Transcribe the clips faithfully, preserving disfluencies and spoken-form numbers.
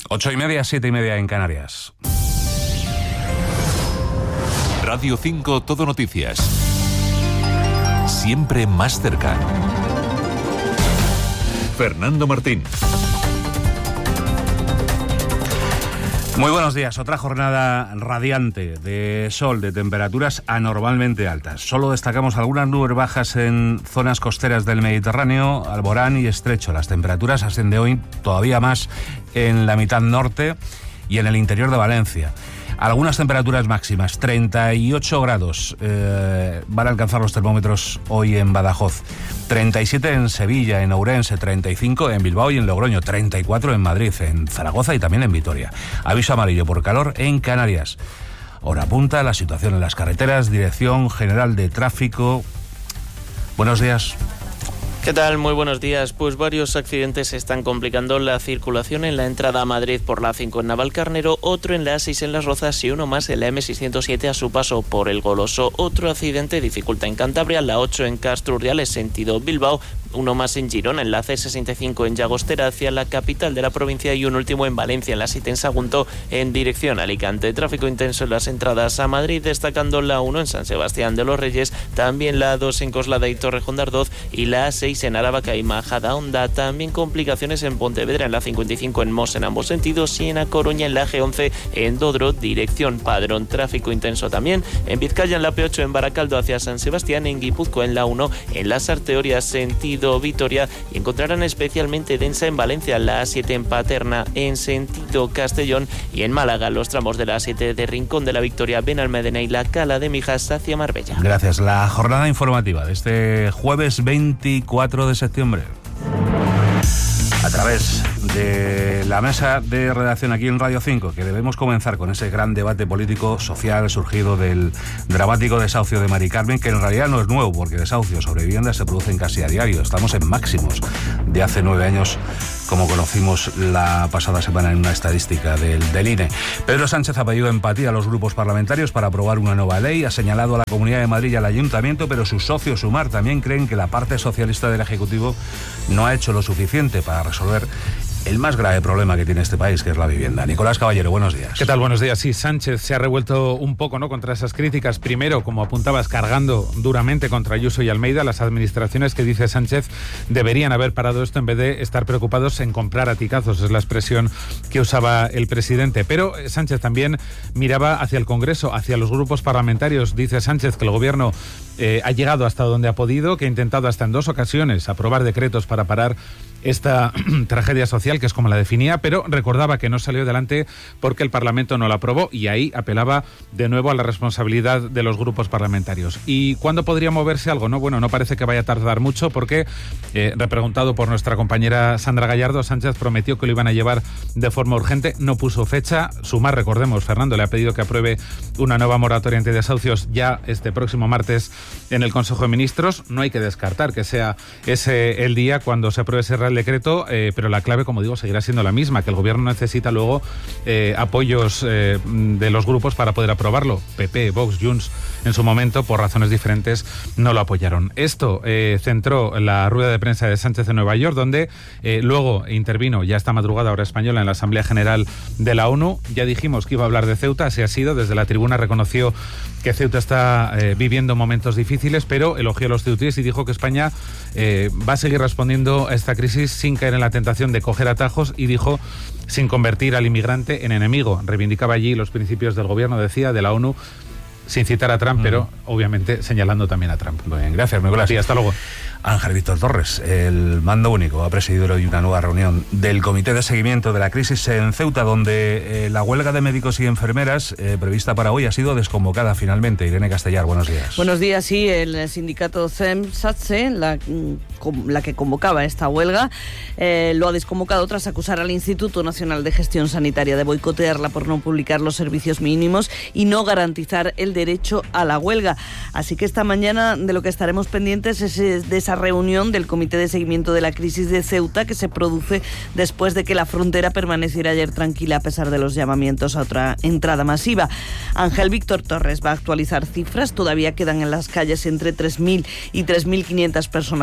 Ocho y media, siete y media en Canarias. Radio cinco Todo Noticias. Siempre más cerca. Fernando Martín. Muy buenos días. Otra jornada radiante de sol, de temperaturas anormalmente altas. Solo destacamos algunas nubes bajas en zonas costeras del Mediterráneo, Alborán y Estrecho. Las temperaturas ascienden hoy todavía más en la mitad norte y en el interior de Valencia. Algunas temperaturas máximas, treinta y ocho grados eh, van a alcanzar los termómetros hoy en Badajoz, treinta y siete en Sevilla, en Ourense, treinta y cinco en Bilbao y en Logroño, treinta y cuatro en Madrid, en Zaragoza y también en Vitoria. Aviso amarillo por calor en Canarias. Hora punta, la situación en las carreteras, Dirección General de Tráfico. Buenos días. ¿Qué tal? Muy buenos días. Pues varios accidentes están complicando la circulación en la entrada a Madrid por la A cinco en Navalcarnero, otro en la A seis en Las Rozas y uno más en la eme seiscientos siete a su paso por El Goloso. Otro accidente dificulta en Cantabria, la ocho en Castro Urdiales, sentido Bilbao, uno más en Girona, en la ce sesenta y cinco en Llagostera hacia la capital de la provincia y un último en Valencia, en la siete en Sagunto, en dirección a Alicante. Tráfico intenso en las entradas a Madrid, destacando la uno en San Sebastián de los Reyes, también la dos en Coslada y Torrejón de Ardoz y la A seis en Aravaca y Majadahonda. También complicaciones en Pontevedra, en la cincuenta y cinco en Mos en ambos sentidos y en A Coruña, en la ge once en Dodro, dirección Padrón. Tráfico intenso también en Vizcaya, en la pe ocho en Baracaldo hacia San Sebastián, en Guipúzcoa en la uno en las Arteorias sentido Vitoria y encontrarán especialmente densa en Valencia, la A siete en Paterna en sentido Castellón y en Málaga los tramos de la A siete de Rincón de la Victoria, Benalmádena y la Cala de Mijas hacia Marbella. Gracias. La jornada informativa de este jueves veinticuatro de septiembre. A través de la mesa de redacción aquí en Radio cinco, que debemos comenzar con ese gran debate político social surgido del dramático desahucio de Mari Carmen, que en realidad no es nuevo, porque desahucios sobre viviendas se producen casi a diario. Estamos en máximos de hace nueve años, como conocimos la pasada semana en una estadística del, del I N E. Pedro Sánchez ha pedido empatía a los grupos parlamentarios para aprobar una nueva ley, ha señalado a la Comunidad de Madrid y al Ayuntamiento, pero sus socios Sumar también creen que la parte socialista del Ejecutivo no ha hecho lo suficiente para resolver el más grave problema que tiene este país, que es la vivienda. Nicolás Caballero, buenos días. ¿Qué tal? Buenos días. Sí, Sánchez se ha revuelto un poco, ¿no?, contra esas críticas. Primero, como apuntabas, cargando duramente contra Ayuso y Almeida, las administraciones que, dice Sánchez, deberían haber parado esto en vez de estar preocupados en comprar aticazos. Es la expresión que usaba el presidente. Pero Sánchez también miraba hacia el Congreso, hacia los grupos parlamentarios. Dice Sánchez que el gobierno eh, ha llegado hasta donde ha podido, que ha intentado hasta en dos ocasiones aprobar decretos para parar esta tragedia social, que es como la definía, pero recordaba que no salió adelante porque el Parlamento no la aprobó, y ahí apelaba de nuevo a la responsabilidad de los grupos parlamentarios. ¿Y cuándo podría moverse algo? No, bueno, no parece que vaya a tardar mucho porque, eh, repreguntado por nuestra compañera Sandra Gallardo, Sánchez prometió que lo iban a llevar de forma urgente, no puso fecha. Sumar, recordemos, Fernando, le ha pedido que apruebe una nueva moratoria antidesahucios ya este próximo martes en el Consejo de Ministros. No hay que descartar que sea ese el día cuando se apruebe ese el decreto, eh, pero la clave, como digo, seguirá siendo la misma, que el gobierno necesita luego eh, apoyos eh, de los grupos para poder aprobarlo. P P, Vox, Junts, en su momento, por razones diferentes, no lo apoyaron. Esto eh, centró la rueda de prensa de Sánchez en Nueva York, donde eh, luego intervino ya esta madrugada, hora española, en la Asamblea General de la ONU. Ya dijimos que iba a hablar de Ceuta, así ha sido. Desde la tribuna reconoció que Ceuta está eh, viviendo momentos difíciles, pero elogió a los ceutíes y dijo que España eh, va a seguir respondiendo a esta crisis sin caer en la tentación de coger atajos, y dijo sin convertir al inmigrante en enemigo. Reivindicaba allí los principios del gobierno, decía, de la ONU, sin citar a Trump, mm. pero obviamente señalando también a Trump. Muy bien, gracias, Nicolás. Sí, hasta luego. Ángel Víctor Torres, el mando único, ha presidido hoy una nueva reunión del Comité de Seguimiento de la Crisis en Ceuta, donde eh, la huelga de médicos y enfermeras eh, prevista para hoy ha sido desconvocada finalmente. Irene Castellar, buenos días. Buenos días, sí, el sindicato CEMSATSE, la, la que convocaba esta huelga, eh, lo ha desconvocado tras acusar al Instituto Nacional de Gestión Sanitaria de boicotearla por no publicar los servicios mínimos y no garantizar el derecho a la huelga. Así que esta mañana de lo que estaremos pendientes es de esa reunión del Comité de Seguimiento de la Crisis de Ceuta, que se produce después de que la frontera permaneciera ayer tranquila a pesar de los llamamientos a otra entrada masiva. Ángel Víctor Torres va a actualizar cifras. Todavía quedan en las calles entre tres mil y tres mil quinientas personas migrantes.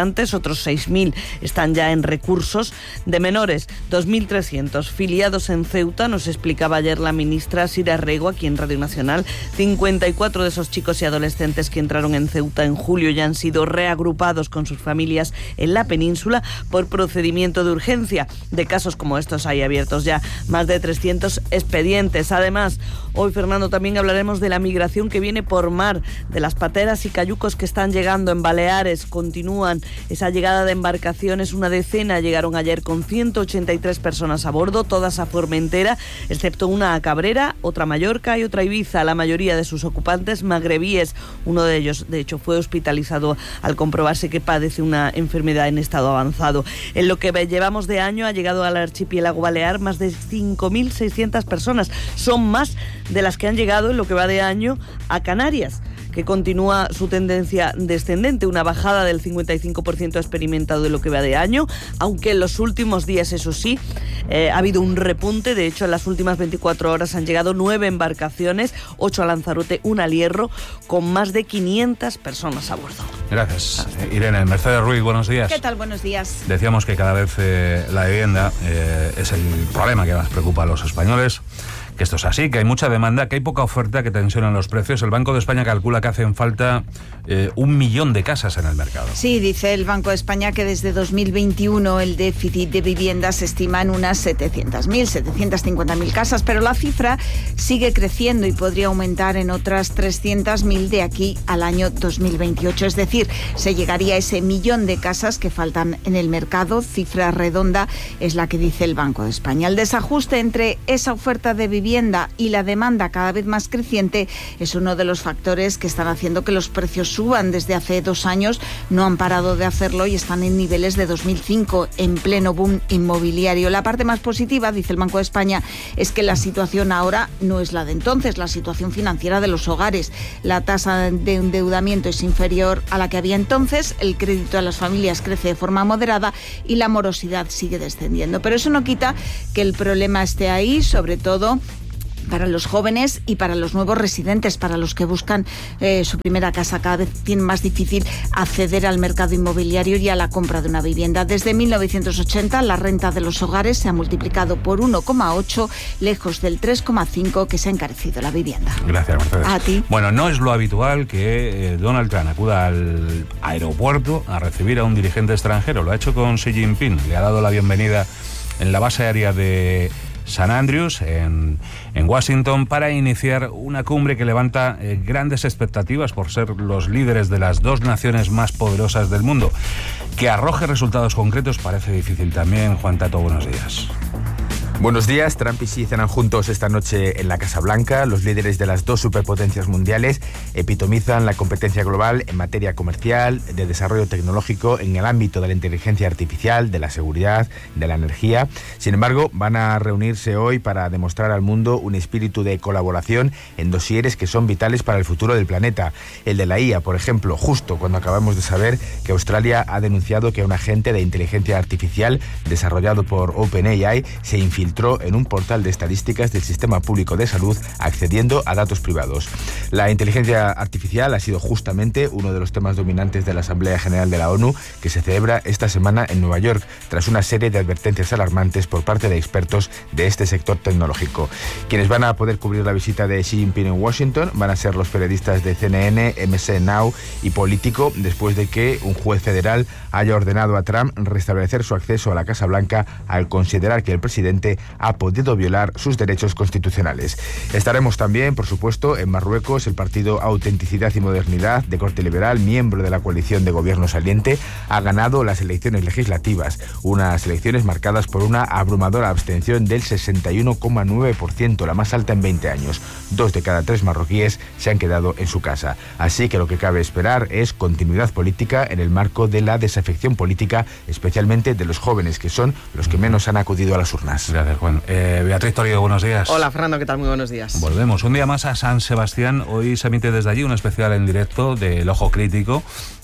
restantes, otros seis mil están ya en recursos. De menores, dos mil trescientos filiados en Ceuta, nos explicaba ayer la ministra Sira Rego aquí en Radio Nacional. cincuenta y cuatro de esos chicos y adolescentes que entraron en Ceuta en julio ya han sido reagrupados con sus familias en la península por procedimiento de urgencia. De casos como estos hay abiertos ya más de trescientos expedientes. Además, hoy, Fernando, también hablaremos de la migración que viene por mar, de las pateras y cayucos que están llegando en Baleares. Continúan esa llegada de embarcaciones, una decena llegaron ayer con ciento ochenta y tres personas a bordo, todas a Formentera, excepto una a Cabrera, otra a Mallorca y otra a Ibiza. La mayoría de sus ocupantes magrebíes. Uno de ellos, de hecho, fue hospitalizado al comprobarse que padece una enfermedad en estado avanzado. En lo que llevamos de año ha llegado al archipiélago balear más de cinco mil seiscientas personas. Son más de las que han llegado en lo que va de año a Canarias, que continúa su tendencia descendente, una bajada del cincuenta y cinco por ciento experimentado en lo que va de año, aunque en los últimos días, eso sí, eh, ha habido un repunte. De hecho, en las últimas veinticuatro horas han llegado nueve embarcaciones, ocho a Lanzarote, una al Hierro, con más de quinientas personas a bordo. Gracias. Irene, Mercedes Ruiz, buenos días. ¿Qué tal? Buenos días. Decíamos que cada vez eh, la vivienda eh, es el problema que más preocupa a los españoles. Que esto es así, que hay mucha demanda, que hay poca oferta, que tensionan los precios. El Banco de España calcula que hacen falta eh, un millón de casas en el mercado. Sí, dice el Banco de España que desde dos mil veintiuno el déficit de viviendas se estima en unas setecientas mil, setecientas cincuenta mil casas, pero la cifra sigue creciendo y podría aumentar en otras trescientas mil de aquí al año dos mil veintiocho. Es decir, se llegaría a ese millón de casas que faltan en el mercado. Cifra redonda es la que dice el Banco de España. El desajuste entre esa oferta de vivienda y la demanda cada vez más creciente es uno de los factores que están haciendo que los precios suban. Desde hace dos años no han parado de hacerlo y están en niveles de dos mil cinco, en pleno boom inmobiliario. La parte más positiva, dice el Banco de España, es que la situación ahora no es la de entonces, la situación financiera de los hogares. La tasa de endeudamiento es inferior a la que había entonces, el crédito a las familias crece de forma moderada y la morosidad sigue descendiendo. Pero eso no quita que el problema esté ahí, sobre todo para los jóvenes y para los nuevos residentes, para los que buscan eh, su primera casa. Cada vez tienen más difícil acceder al mercado inmobiliario y a la compra de una vivienda. Desde mil novecientos ochenta la renta de los hogares se ha multiplicado por uno coma ocho, lejos del tres coma cinco que se ha encarecido la vivienda. Gracias, Mercedes. A ti. Bueno, no es lo habitual que eh, Donald Trump acuda al aeropuerto a recibir a un dirigente extranjero. Lo ha hecho con Xi Jinping. Le ha dado la bienvenida en la base aérea de San Andrews, en, en Washington, para iniciar una cumbre que levanta eh, grandes expectativas por ser los líderes de las dos naciones más poderosas del mundo. Que arroje resultados concretos parece difícil también. Juan Tato, buenos días. Buenos días. Trump y Xi cenan juntos esta noche en la Casa Blanca. Los líderes de las dos superpotencias mundiales epitomizan la competencia global en materia comercial, de desarrollo tecnológico, en el ámbito de la inteligencia artificial, de la seguridad, de la energía. Sin embargo, van a reunirse hoy para demostrar al mundo un espíritu de colaboración en dosieres que son vitales para el futuro del planeta. El de la I A, por ejemplo, justo cuando acabamos de saber que Australia ha denunciado que un agente de inteligencia artificial desarrollado por OpenAI se infiltró en un portal de estadísticas del Sistema Público de Salud accediendo a datos privados. La inteligencia artificial ha sido justamente uno de los temas dominantes de la Asamblea General de la ONU, que se celebra esta semana en Nueva York, tras una serie de advertencias alarmantes por parte de expertos de este sector tecnológico. Quienes van a poder cubrir la visita de Xi Jinping en Washington van a ser los periodistas de C N N, M S Now y Político, después de que un juez federal haya ordenado a Trump restablecer su acceso a la Casa Blanca al considerar que el presidente ha podido violar sus derechos constitucionales. Estaremos también, por supuesto, en Marruecos. El partido Autenticidad y Modernidad, de corte liberal, miembro de la coalición de gobierno saliente, ha ganado las elecciones legislativas, unas elecciones marcadas por una abrumadora abstención del sesenta y uno coma nueve por ciento, la más alta en veinte años. Dos de cada tres marroquíes se han quedado en su casa. Así que lo que cabe esperar es continuidad política en el marco de la desafección política, especialmente de los jóvenes, que son los que menos han acudido a las urnas. Gracias, Juan. Eh, Beatriz Torío, buenos días. Hola, Fernando, ¿qué tal? Muy buenos días. Volvemos un día más a San Sebastián. Hoy se emite desde allí un especial en directo del Ojo Crítico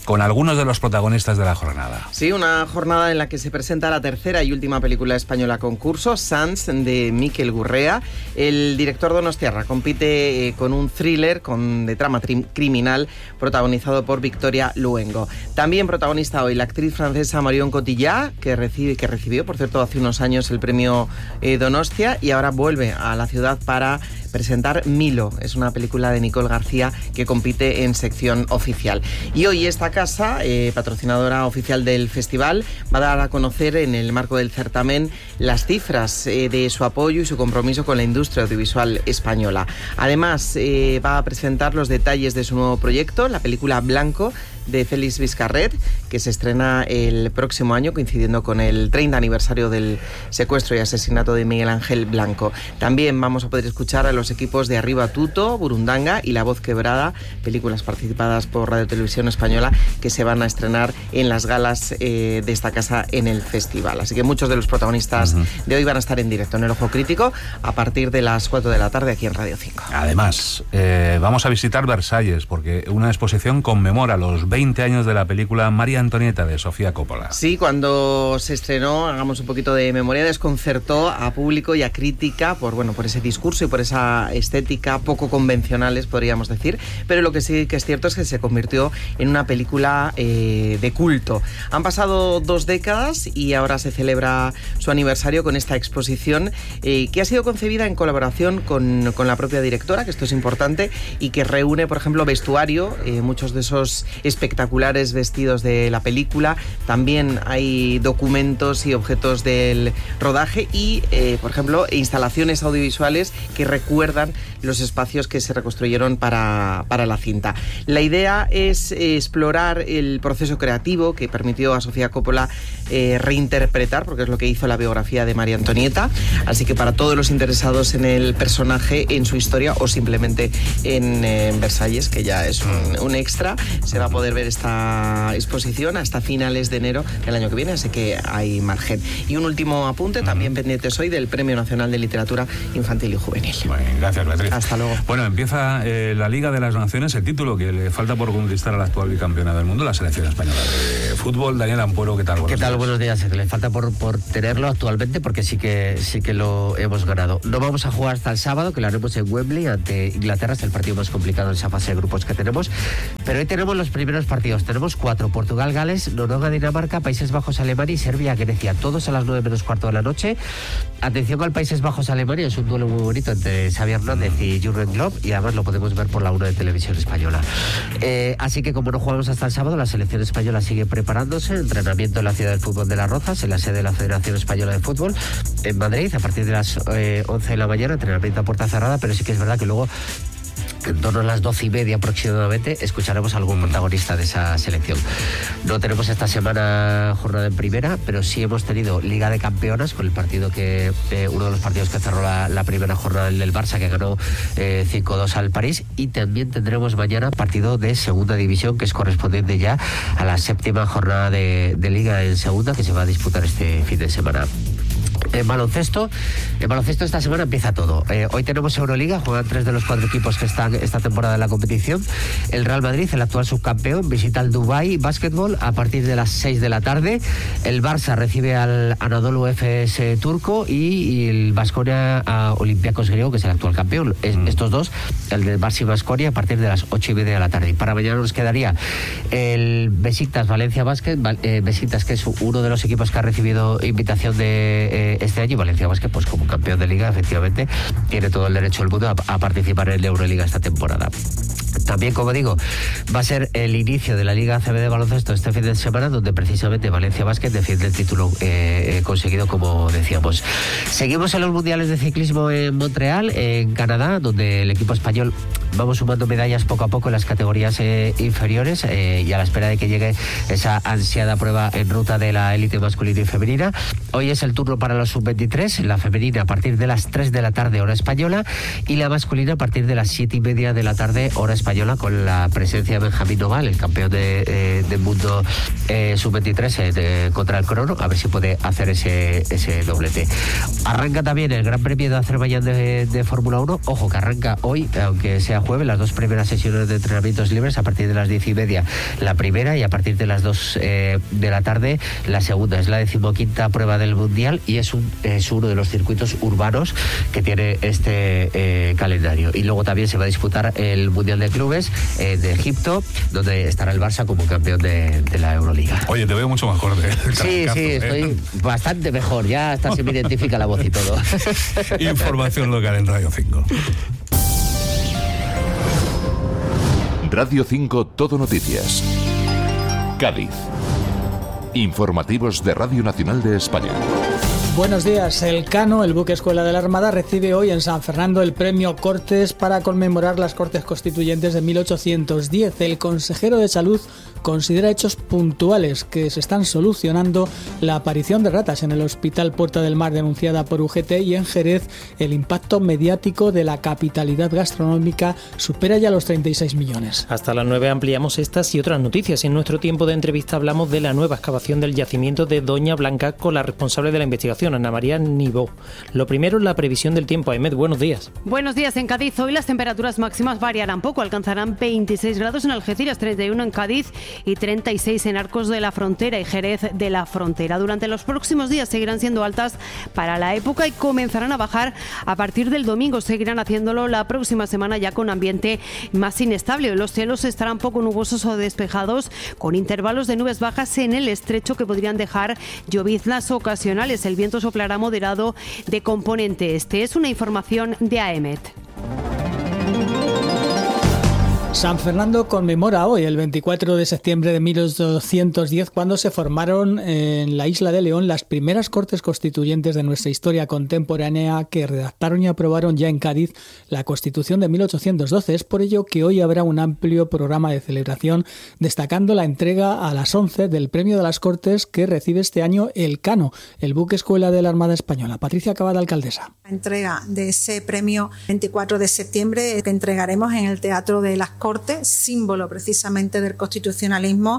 con algunos de los protagonistas de la jornada. Sí, una jornada en la que se presenta la tercera y última película española concurso, Sans, de Mikel Gurrea. El director donostiarra compite eh, con un thriller con, de trama tri- criminal protagonizado por Victoria Luengo. También protagonista hoy la actriz francesa Marion Cotillard, que, recibe, que recibió, por cierto, hace unos años el premio eh, Donostia y ahora vuelve a la ciudad para presentar Milo. Es una película de Nicole García que compite en sección oficial. Y hoy esta casa, eh, patrocinadora oficial del festival, va a dar a conocer en el marco del certamen las cifras eh, de su apoyo y su compromiso con la industria audiovisual española. Además, eh, va a presentar los detalles de su nuevo proyecto, la película Blanco, de Félix Vizcarret, que se estrena el próximo año, coincidiendo con el treinta aniversario del secuestro y asesinato de Miguel Ángel Blanco. También vamos a poder escuchar a los equipos de Arriba Tuto, Burundanga y La Voz Quebrada, películas participadas por Radio Televisión Española, que se van a estrenar en las galas eh, de esta casa en el festival. Así que muchos de los protagonistas uh-huh. de hoy van a estar en directo en El Ojo Crítico a partir de las cuatro de la tarde aquí en Radio cinco. Además, eh, vamos a visitar Versalles, porque una exposición conmemora los veinte años de la película María Antonieta de Sofía Coppola. Sí, cuando se estrenó, hagamos un poquito de memoria, desconcertó a público y a crítica por, bueno, por ese discurso y por esa estética poco convencionales, podríamos decir, pero lo que sí que es cierto es que se convirtió en una película eh, de culto. Han pasado dos décadas y ahora se celebra su aniversario con esta exposición eh, que ha sido concebida en colaboración con, con la propia directora, que esto es importante, y que reúne, por ejemplo, vestuario, eh, muchos de esos espectaculares vestidos de la película. También hay documentos y objetos del rodaje y, eh, por ejemplo, instalaciones audiovisuales que recuerdan los espacios que se reconstruyeron para, para la cinta. La idea es eh, explorar el proceso creativo que permitió a Sofía Coppola eh, reinterpretar, porque es lo que hizo la biografía de María Antonieta. Así que para todos los interesados en el personaje, en su historia o simplemente en, eh, en Versalles, que ya es un, un extra, se va a poder ver esta exposición hasta finales de enero del año que viene, así que hay margen. Y un último apunte, también pendientes hoy del Premio Nacional de Literatura Infantil y Juvenil. Bueno, gracias, Beatriz. Hasta luego. Bueno, empieza eh, la Liga de las Naciones, el título que le falta por conquistar a la actual bicampeona del mundo, la selección española de fútbol. Daniel Ampuero, ¿qué tal? Buenos ¿Qué tal? días. Buenos días. Le falta por, por tenerlo actualmente, porque sí que sí que lo hemos ganado. No vamos a jugar hasta el sábado, que lo haremos en Wembley ante Inglaterra. Es el partido más complicado en esa fase de grupos que tenemos. Pero hoy tenemos los primeros partidos. Tenemos cuatro: Portugal, Gales, Noruega, Dinamarca, Países Bajos, Alemania y Serbia, Grecia. Todos a las nueve menos cuarto de la noche. Atención al Países Bajos, Alemania. Es un duelo muy bonito entre Xavi Hernández y Jürgen Klopp, y además lo podemos ver por la una de Televisión Española. Eh, así que como no jugamos hasta el sábado, la selección española sigue preparándose. Entrenamiento en la Ciudad del Fútbol de Las Rozas, en la sede de la Federación Española de Fútbol, en Madrid, a partir de las eh, once de la mañana, entrenamiento a puerta cerrada, pero sí que es verdad que luego, en torno a las doce y media aproximadamente, escucharemos a algún protagonista de esa selección. No tenemos esta semana jornada en primera, pero sí hemos tenido Liga de Campeonas con el partido que, eh, uno de los partidos que cerró la, la primera jornada del Barça, que ganó eh, cinco dos al París, y también tendremos mañana partido de Segunda División, que es correspondiente ya a la séptima jornada de, de Liga en Segunda, que se va a disputar este fin de semana. En baloncesto, en baloncesto esta semana empieza todo. Eh, hoy tenemos Euroliga, juegan tres de los cuatro equipos que están esta temporada en la competición. El Real Madrid, el actual subcampeón, visita el Dubai Básquetbol a partir de las seis de la tarde. El Barça recibe al Anadolu F S turco y, y el Baskonia a Olympiacos griego, que es el actual campeón. Es, mm. Estos dos, el del Barça y Baskonia, a partir de las ocho y media de la tarde. Y para mañana nos quedaría el Besiktas Valencia Basket, eh, Besiktas, que es uno de los equipos que ha recibido invitación de eh, este año, y Valencia Basket, pues como campeón de liga, efectivamente tiene todo el derecho del mundo a, a participar en la Euroliga esta temporada. También, como digo, va a ser el inicio de la Liga A C B de baloncesto este fin de semana, donde precisamente Valencia Basket defiende el título eh, conseguido, como decíamos. Seguimos en los mundiales de ciclismo en Montreal, en Canadá, donde el equipo español vamos sumando medallas poco a poco en las categorías eh, inferiores eh, y a la espera de que llegue esa ansiada prueba en ruta de la élite masculina y femenina. Hoy es el turno para los sub veintitrés, la femenina a partir de las tres de la tarde hora española y la masculina a partir de las siete y media de la tarde hora española, con la presencia de Benjamín Noval, el campeón de, eh, del mundo eh, sub veintitrés eh, de, contra el crono, a ver si puede hacer ese, ese doblete. Arranca también el Gran Premio de Azerbaiyán de, de Fórmula uno, ojo que arranca hoy, aunque sea jueves, las dos primeras sesiones de entrenamientos libres a partir de las diez y media la primera y a partir de las dos eh, de la tarde la segunda. Es la decimoquinta prueba del Mundial y es, un, es uno de los circuitos urbanos que tiene este eh, calendario. Y luego también se va a disputar el Mundial de Clubes eh, de Egipto, donde estará el Barça como campeón de, de la Euroliga. Oye, te veo mucho mejor. De, sí, sí, ¿eh? Estoy bastante mejor. Ya hasta se me identifica la voz y todo. Información local en Radio cinco. Radio cinco Todo Noticias. Cádiz. Informativos de Radio Nacional de España. Buenos días. El Cano, el buque escuela de la Armada, recibe hoy en San Fernando el premio Cortes para conmemorar las Cortes Constituyentes de mil ochocientos diez. El consejero de Salud considera hechos puntuales que se están solucionando la aparición de ratas en el Hospital Puerta del Mar denunciada por U G T, y en Jerez el impacto mediático de la capitalidad gastronómica supera ya los treinta y seis millones. Hasta las nueve ampliamos estas y otras noticias. En nuestro tiempo de entrevista hablamos de la nueva excavación del yacimiento de Doña Blanca con la responsable de la investigación, Ana María Nibó. Lo primero, la previsión del tiempo. Ahmed, buenos días. Buenos días. En Cádiz hoy las temperaturas máximas variarán poco, alcanzarán veintiséis grados en Algeciras, treinta y uno en Cádiz y treinta y seis en Arcos de la Frontera y Jerez de la Frontera. Durante los próximos días seguirán siendo altas para la época y comenzarán a bajar a partir del domingo. Seguirán haciéndolo la próxima semana ya con ambiente más inestable. Los cielos estarán poco nubosos o despejados, con intervalos de nubes bajas en el estrecho que podrían dejar lloviznas ocasionales. El viento soplará moderado de componente este. Es una información de A E M E T. San Fernando conmemora hoy el veinticuatro de septiembre de mil ochocientos diez, cuando se formaron en la isla de León las primeras Cortes Constituyentes de nuestra historia contemporánea, que redactaron y aprobaron ya en Cádiz la Constitución de mil ochocientos doce. Es por ello que hoy habrá un amplio programa de celebración, destacando la entrega a las once del Premio de las Cortes que recibe este año el Cano, el buque escuela de la Armada Española. Patricia Cavada, alcaldesa. La entrega de ese premio veinticuatro de septiembre que entregaremos en el Teatro de las Cortes, símbolo precisamente del constitucionalismo.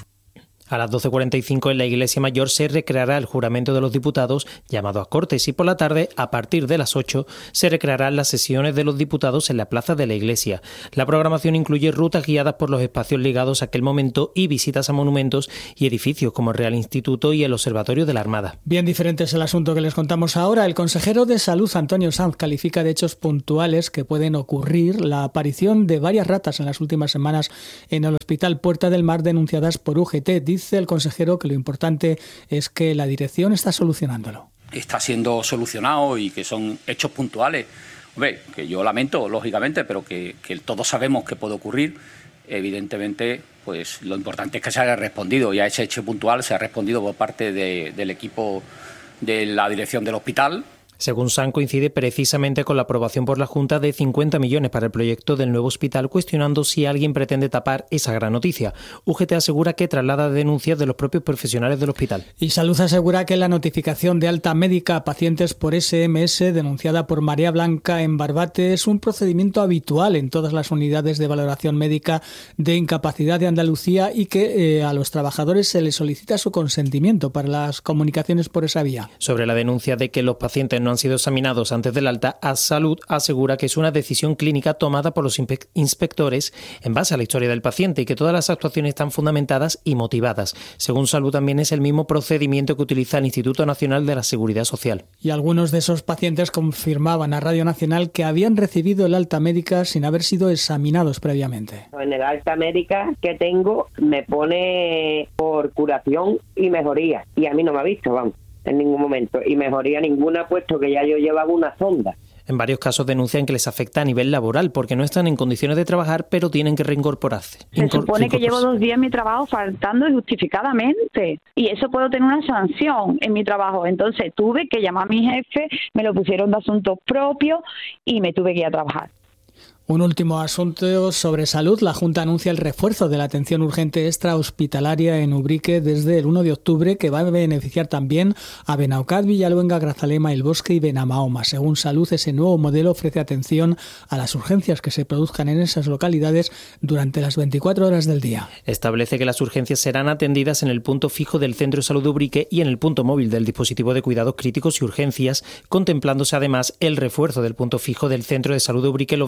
A las doce cuarenta y cinco en la Iglesia Mayor se recreará el juramento de los diputados llamado a Cortes, y por la tarde, a partir de las ocho, se recrearán las sesiones de los diputados en la plaza de la Iglesia. La programación incluye rutas guiadas por los espacios ligados a aquel momento y visitas a monumentos y edificios como el Real Instituto y el Observatorio de la Armada. Bien diferente es el asunto que les contamos ahora. El consejero de Salud, Antonio Sanz, califica de hechos puntuales que pueden ocurrir la aparición de varias ratas en las últimas semanas en el Hospital Puerta del Mar denunciadas por U G T. Dice el consejero que lo importante es que la dirección está solucionándolo. Está siendo solucionado y que son hechos puntuales. Hombre, que yo lamento, lógicamente, pero que, que todos sabemos que puede ocurrir. Evidentemente, pues lo importante es que se haya respondido, y a ese hecho puntual se ha respondido por parte de, del equipo de la dirección del hospital. Según San, coincide precisamente con la aprobación por la Junta de cincuenta millones para el proyecto del nuevo hospital, cuestionando si alguien pretende tapar esa gran noticia. U G T asegura que traslada denuncias de los propios profesionales del hospital. Y Salud asegura que la notificación de alta médica a pacientes por S M S denunciada por Marea Blanca en Barbate es un procedimiento habitual en todas las unidades de valoración médica de incapacidad de Andalucía, y que eh, a los trabajadores se les solicita su consentimiento para las comunicaciones por esa vía. Sobre la denuncia de que los pacientes no han sido examinados antes del alta, a Salud asegura que es una decisión clínica tomada por los inspectores en base a la historia del paciente, y que todas las actuaciones están fundamentadas y motivadas. Según Salud, también es el mismo procedimiento que utiliza el Instituto Nacional de la Seguridad Social. Y algunos de esos pacientes confirmaban a Radio Nacional que habían recibido el alta médica sin haber sido examinados previamente. En el alta médica que tengo me pone por curación y mejoría, y a mí no me ha visto, vamos, en ningún momento, y mejoría ninguna, puesto que ya yo llevaba una sonda. En varios casos denuncian que les afecta a nivel laboral porque no están en condiciones de trabajar, pero tienen que reincorporarse. Se supone que llevo dos días en mi trabajo faltando injustificadamente, y eso puedo tener una sanción en mi trabajo. Entonces tuve que llamar a mi jefe, me lo pusieron de asuntos propios y me tuve que ir a trabajar. Un último asunto sobre salud. La Junta anuncia el refuerzo de la atención urgente extrahospitalaria en Ubrique desde el uno de octubre, que va a beneficiar también a Benaucat, Villaluenga, Grazalema, El Bosque y Benamahoma. Según Salud, ese nuevo modelo ofrece atención a las urgencias que se produzcan en esas localidades durante las veinticuatro horas del día. Establece que las urgencias serán atendidas en el punto fijo del Centro de Salud de Ubrique y en el punto móvil del dispositivo de cuidados críticos y urgencias, contemplándose además el refuerzo del punto fijo del Centro de Salud de Ubrique los viernes, los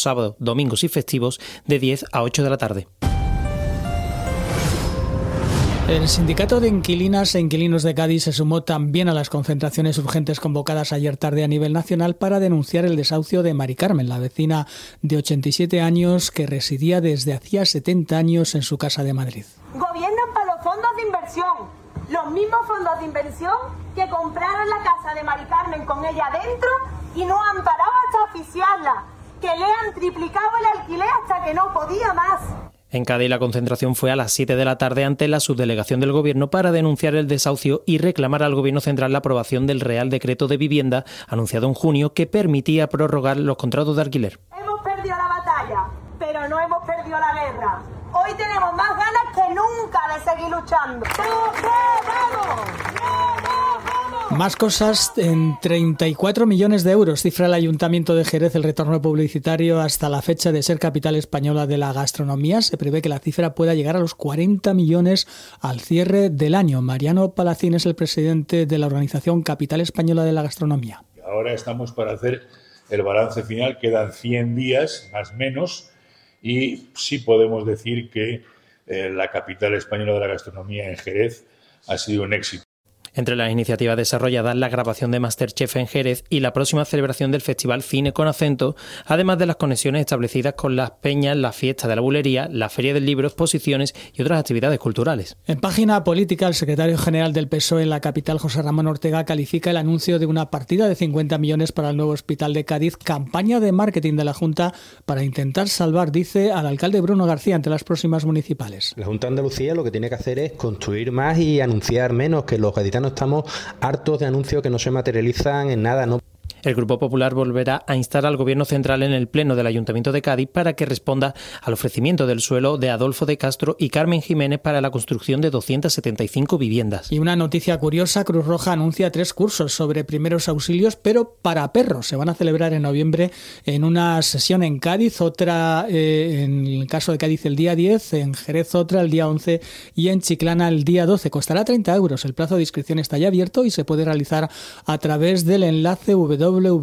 sábados, domingos y festivos de diez a ocho de la tarde. El sindicato de inquilinas e inquilinos de Cádiz se sumó también a las concentraciones urgentes convocadas ayer tarde a nivel nacional para denunciar el desahucio de Mari Carmen, la vecina de ochenta y siete años que residía desde hacía setenta años en su casa de Madrid. Gobiernan para los fondos de inversión, los mismos fondos de inversión que compraron la casa de Mari Carmen con ella dentro y no han parado hasta oficiarla, que le han triplicado el alquiler hasta que no podía más. En Cádiz la concentración fue a las siete de la tarde ante la subdelegación del Gobierno para denunciar el desahucio y reclamar al Gobierno central la aprobación del Real Decreto de Vivienda anunciado en junio que permitía prorrogar los contratos de alquiler. Hemos perdido la batalla, pero no hemos perdido la guerra. Hoy tenemos más ganas que nunca de seguir luchando. ¡Vamos! Más cosas, en treinta y cuatro millones de euros cifra el Ayuntamiento de Jerez el retorno publicitario hasta la fecha de ser capital española de la gastronomía. Se prevé que la cifra pueda llegar a los cuarenta millones al cierre del año. Mariano Palacín es el presidente de la organización Capital Española de la Gastronomía. Ahora estamos para hacer el balance final, quedan cien días, más o menos, y sí podemos decir que eh, la Capital Española de la Gastronomía en Jerez ha sido un éxito. Entre las iniciativas desarrolladas, la grabación de Masterchef en Jerez y la próxima celebración del Festival Cine con Acento, además de las conexiones establecidas con las peñas, la fiesta de la bulería, la Feria del Libro, exposiciones y otras actividades culturales. En página política, el secretario general del P S O E en la capital, José Ramón Ortega, califica el anuncio de una partida de cincuenta millones para el nuevo hospital de Cádiz, campaña de marketing de la Junta para intentar salvar, dice, al alcalde Bruno García ante las próximas municipales. La Junta de Andalucía lo que tiene que hacer es construir más y anunciar menos, que los gaditanos estamos hartos de anuncios que no se materializan en nada, ¿no? El Grupo Popular volverá a instar al Gobierno central en el Pleno del Ayuntamiento de Cádiz para que responda al ofrecimiento del suelo de Adolfo de Castro y Carmen Jiménez para la construcción de doscientas setenta y cinco viviendas. Y una noticia curiosa, Cruz Roja anuncia tres cursos sobre primeros auxilios, pero para perros. Se van a celebrar en noviembre en una sesión en Cádiz, otra eh, en el caso de Cádiz el día diez, en Jerez otra el día once y en Chiclana el día doce. Costará treinta euros. El plazo de inscripción está ya abierto y se puede realizar a través del enlace w w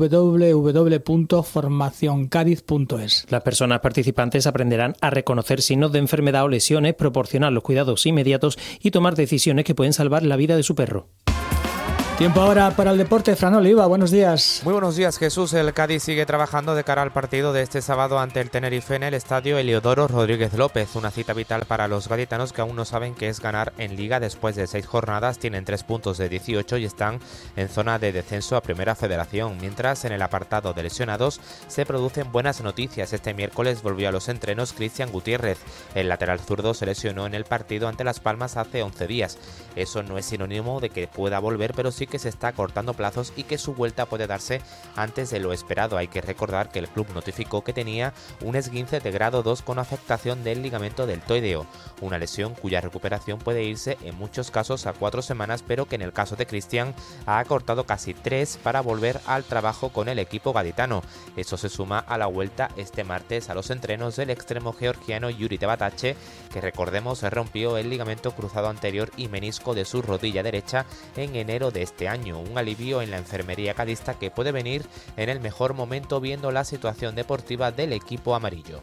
w punto formación cádiz punto es. Las personas participantes aprenderán a reconocer signos de enfermedad o lesiones, proporcionar los cuidados inmediatos y tomar decisiones que pueden salvar la vida de su perro. Tiempo ahora para el deporte. Fran Oliva, buenos días. Muy buenos días, Jesús. El Cádiz sigue trabajando de cara al partido de este sábado ante el Tenerife en el estadio Heliodoro Rodríguez López. Una cita vital para los gaditanos que aún no saben qué es ganar en Liga después de seis jornadas. Tienen tres puntos de dieciocho y están en zona de descenso a Primera Federación. Mientras en el apartado de lesionados se producen buenas noticias. Este miércoles volvió a los entrenos Cristian Gutiérrez. El lateral zurdo se lesionó en el partido ante Las Palmas hace once días. Eso no es sinónimo de que pueda volver, pero sí que se está cortando plazos y que su vuelta puede darse antes de lo esperado. Hay que recordar que el club notificó que tenía un esguince de grado dos con afectación del ligamento deltoideo, una lesión cuya recuperación puede irse en muchos casos a cuatro semanas, pero que en el caso de Cristian ha acortado casi tres para volver al trabajo con el equipo gaditano. Eso se suma a la vuelta este martes a los entrenos del extremo georgiano Yuri Tebatache, que recordemos se rompió el ligamento cruzado anterior y menisco de su rodilla derecha en enero de este año. Un alivio en la enfermería cadista que puede venir en el mejor momento viendo la situación deportiva del equipo amarillo.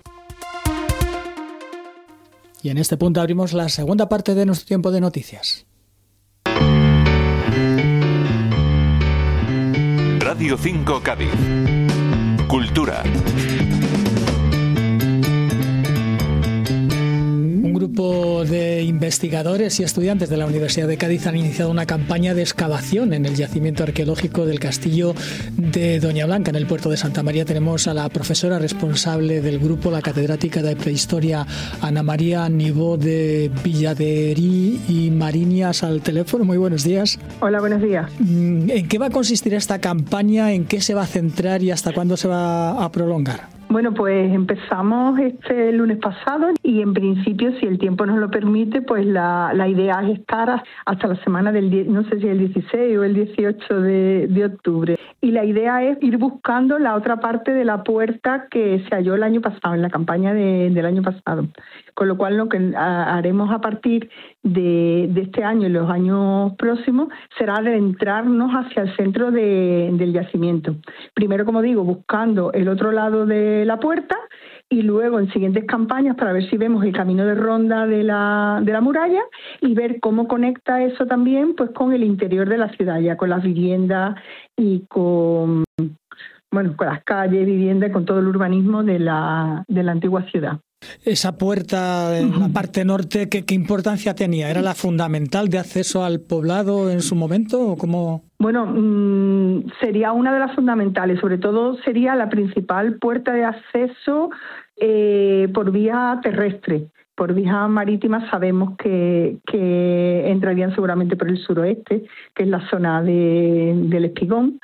Y en este punto abrimos la segunda parte de nuestro tiempo de noticias. Radio cinco Cádiz. Cultura. Un grupo de investigadores y estudiantes de la Universidad de Cádiz han iniciado una campaña de excavación en el yacimiento arqueológico del castillo de Doña Blanca, en el puerto de Santa María. Tenemos a la profesora responsable del grupo, la catedrática de prehistoria Ana María Nibó de Villaderí y Mariñas al teléfono. Muy buenos días. Hola, buenos días. ¿En qué va a consistir esta campaña? ¿En qué se va a centrar y hasta cuándo se va a prolongar? Bueno, pues empezamos este lunes pasado y en principio, si el tiempo nos lo permite, pues la, la idea es estar hasta la semana del, die, no sé si el dieciséis o el dieciocho de, de octubre. Y la idea es ir buscando la otra parte de la puerta que se halló el año pasado, en la campaña de, del año pasado. Con lo cual lo que haremos a partir de, de este año y los años próximos será adentrarnos hacia el centro de, del yacimiento. Primero, como digo, buscando el otro lado de de la puerta, y luego en siguientes campañas para ver si vemos el camino de ronda de la, de la muralla y ver cómo conecta eso también pues con el interior de la ciudad, ya con las viviendas y con, bueno, con las calles, viviendas, con todo el urbanismo de la, de la antigua ciudad. Esa puerta en la parte norte, ¿qué, qué importancia tenía? ¿Era la fundamental de acceso al poblado en su momento o cómo? Bueno, mmm, sería una de las fundamentales, sobre todo sería la principal puerta de acceso eh, por vía terrestre. Por vía marítima sabemos que, que entrarían seguramente por el suroeste, que es la zona de, del Espigón.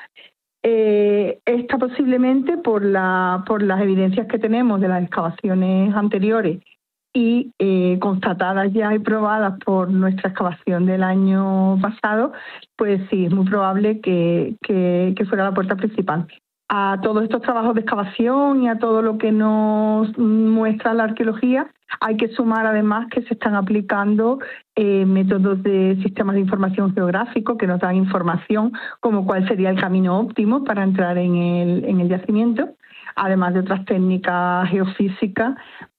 Eh, esta posiblemente por, la, por las evidencias que tenemos de las excavaciones anteriores y eh, constatadas ya y probadas por nuestra excavación del año pasado, pues sí, es muy probable que, que, que fuera la puerta principal. A todos estos trabajos de excavación y a todo lo que nos muestra la arqueología, hay que sumar además que se están aplicando eh, métodos de sistemas de información geográfico que nos dan información como cuál sería el camino óptimo para entrar en el, en el yacimiento, además de otras técnicas geofísicas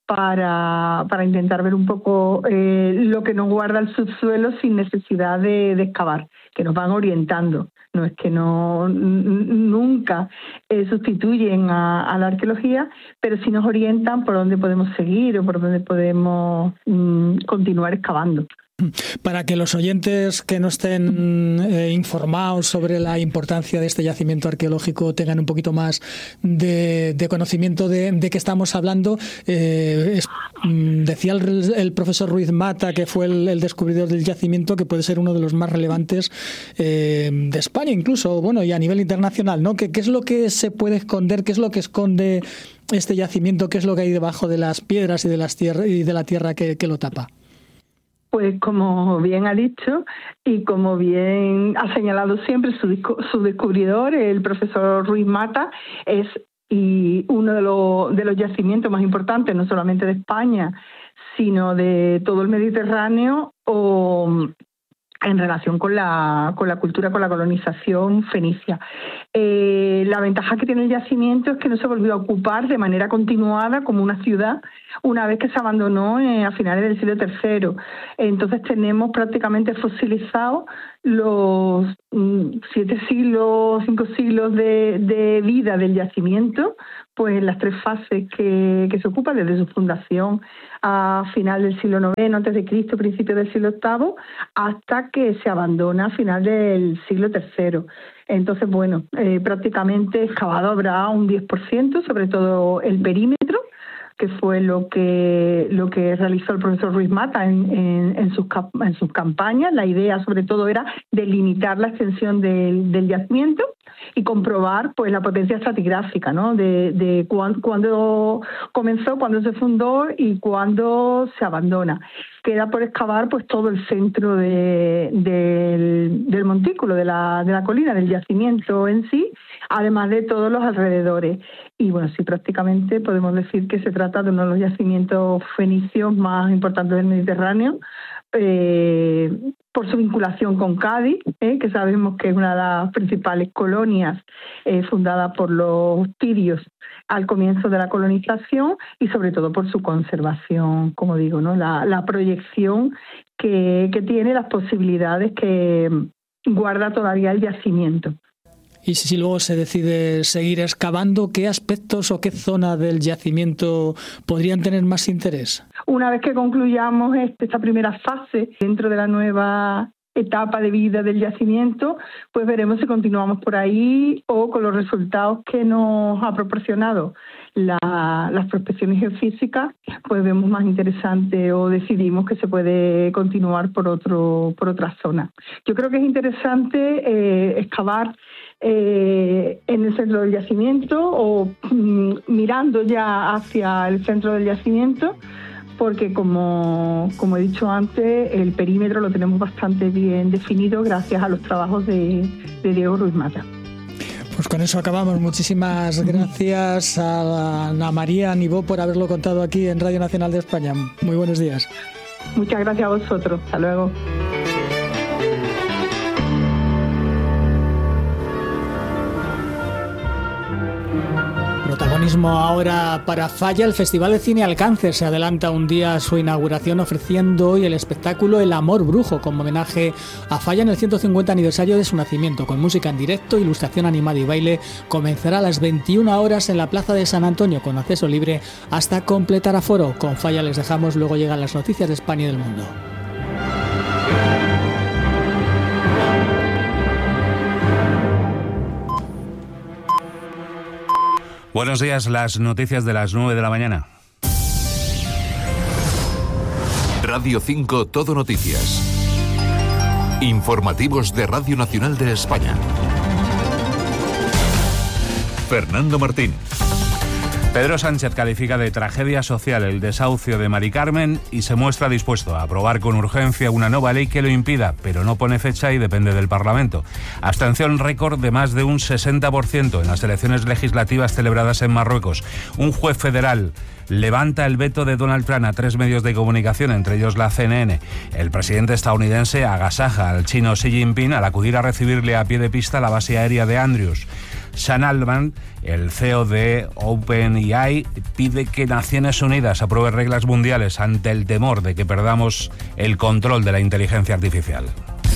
para, para intentar ver un poco eh, lo que nos guarda el subsuelo sin necesidad de, de excavar, que nos van orientando. No es que no nunca eh, sustituyen a, a la arqueología, pero sí nos orientan por dónde podemos seguir o por dónde podemos mm, continuar excavando. Para que los oyentes que no estén eh, informados sobre la importancia de este yacimiento arqueológico tengan un poquito más de, de conocimiento de, de qué estamos hablando, eh, es, mm, decía el, el profesor Ruiz Mata, que fue el, el descubridor del yacimiento, que puede ser uno de los más relevantes eh, de España incluso, bueno, y a nivel internacional, ¿no? ¿Qué, qué es lo que se puede esconder? ¿Qué es lo que esconde este yacimiento? ¿Qué es lo que hay debajo de las piedras y de, las tierra, y de la tierra que, que lo tapa? Pues como bien ha dicho y como bien ha señalado siempre su, su descubridor, el profesor Ruiz Mata, es y uno de, lo, de los yacimientos más importantes, no solamente de España, sino de todo el Mediterráneo o en relación con la, con la cultura, con la colonización fenicia. Eh, la ventaja que tiene el yacimiento es que no se volvió a ocupar de manera continuada como una ciudad una vez que se abandonó eh, a finales del siglo tercero. Entonces tenemos prácticamente fosilizados los mm, siete siglos, cinco siglos de, de vida del yacimiento, pues en las tres fases que, que se ocupa, desde su fundación a final del siglo noveno antes de Cristo, principio del siglo octavo, hasta que se abandona a final del siglo tercero. Entonces, bueno, eh, prácticamente excavado habrá un diez por ciento, sobre todo el perímetro, que fue lo que lo que realizó el profesor Ruiz Mata en, en, en, sus, en sus campañas. La idea, sobre todo, era delimitar la extensión del, del yacimiento y comprobar pues la potencia estratigráfica, ¿no? De, de cuándo, cuándo comenzó, cuándo se fundó y cuándo se abandona. Queda por excavar pues todo el centro de, del, del montículo, de la, de la colina, del yacimiento en sí, además de todos los alrededores. Y bueno, sí, prácticamente podemos decir que se trata de uno de los yacimientos fenicios más importantes del Mediterráneo, eh, por su vinculación con Cádiz, eh, que sabemos que es una de las principales colonias eh, fundada por los tirios al comienzo de la colonización, y sobre todo por su conservación, como digo, ¿no? La, la proyección que, que tiene, las posibilidades que guarda todavía el yacimiento. Y si luego se decide seguir excavando, ¿qué aspectos o qué zona del yacimiento podrían tener más interés? Una vez que concluyamos este, esta primera fase dentro de la nueva etapa de vida del yacimiento, pues veremos si continuamos por ahí o con los resultados que nos ha proporcionado la, las prospecciones geofísicas, pues vemos más interesante o decidimos que se puede continuar por otro por otra zona. Yo creo que es interesante eh, excavar eh, en el centro del yacimiento o mm, mirando ya hacia el centro del yacimiento, porque como, como he dicho antes, el perímetro lo tenemos bastante bien definido gracias a los trabajos de, de Diego Ruiz Mata. Pues con eso acabamos. Muchísimas gracias a Ana María Nibó por haberlo contado aquí en Radio Nacional de España. Muy buenos días. Muchas gracias a vosotros. Hasta luego. Protagonismo ahora para Falla. El Festival de Cine Alcáncer se adelanta un día a su inauguración ofreciendo hoy el espectáculo El Amor Brujo, como homenaje a Falla en el ciento cincuenta aniversario de su nacimiento, con música en directo, ilustración animada y baile. Comenzará a las veintiuna horas en la Plaza de San Antonio con acceso libre hasta completar aforo. Con Falla les dejamos, luego llegan las noticias de España y del mundo. Buenos días, las noticias de las nueve de la mañana. Radio cinco Todo Noticias. Informativos de Radio Nacional de España. Fernando Martín. Pedro Sánchez califica de tragedia social el desahucio de Mari Carmen y se muestra dispuesto a aprobar con urgencia una nueva ley que lo impida, pero no pone fecha y depende del Parlamento. Abstención récord de más de un sesenta por ciento en las elecciones legislativas celebradas en Marruecos. Un juez federal levanta el veto de Donald Trump a tres medios de comunicación, entre ellos la C N N. El presidente estadounidense agasaja al chino Xi Jinping al acudir a recibirle a pie de pista a la base aérea de Andrews. Sam Altman, el C E O de OpenAI, pide que Naciones Unidas apruebe reglas mundiales ante el temor de que perdamos el control de la inteligencia artificial.